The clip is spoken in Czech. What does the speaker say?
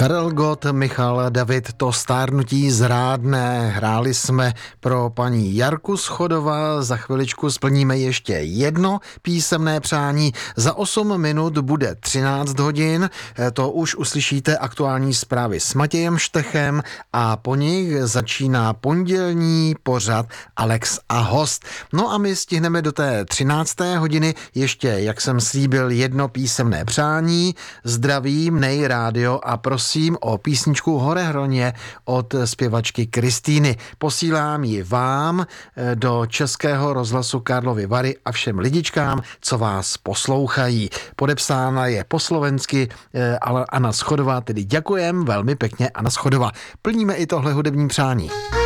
Karel Gott, Michal David, To stárnutí zrádné. Hráli jsme pro paní Jarku Schodová, za chviličku splníme ještě jedno písemné přání. Za 8 minut bude 13 hodin, to už uslyšíte aktuální zprávy s Matějem Štechem a po nich začíná pondělní pořad Alex a host. No a my stihneme do té 13. hodiny ještě, jak jsem slíbil, jedno písemné přání. Zdravím, Nej rádio a prosím o písničku Horehroně od zpěvačky Kristýny. Posílám ji vám do Českého rozhlasu Karlovy Vary a všem lidičkám, co vás poslouchají. Podepsána je po slovensky Anna Schodová, tedy děkujem velmi pěkně Anna Schodová. Plníme i tohle hudební přání.